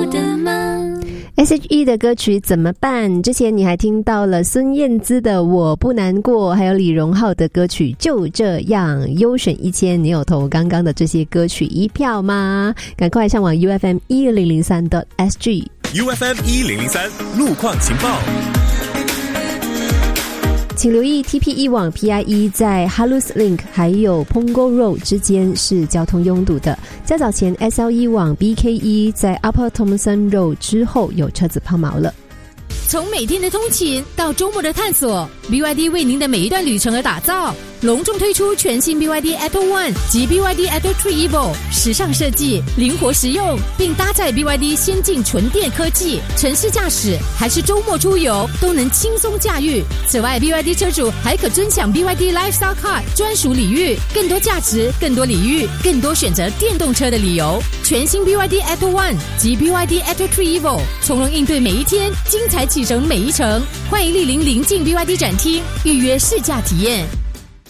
的吗？ S.H.E 的歌曲怎么办？之前你还听到了孙燕姿的我不难过，还有李荣浩的歌曲就这样。优选1000，你有投刚刚的这些歌曲一票吗？赶快上网 UFM1003.SG UFM 1003路况情报。 请留意 TPE 网 PIE 在 Halus Link 还有 Punggol Road 之间是交通拥堵的。较早前 SLE 网 BKE 在 Upper Thomson Road 之后有车子抛锚了。 从每天的通勤到周末的探索， BYD 为您的每一段旅程而打造。隆重推出全新 BYD Atto One 及 BYD Atto 3 Evo， 时尚设计，灵活实用，并搭载 BYD 先进纯电科技，城市驾驶还是周末出游都能轻松驾驭。此外 BYD 车主还可尊享 BYD Lifestyle Card 专属礼遇，更多价值，更多礼遇，更多选择电动车的理由。全新 BYD Atto One 及 BYD Atto 3 Evo， 从容应对每一天，精彩启程每一程。欢迎莅临邻近 BYD 展厅，预约试驾体验。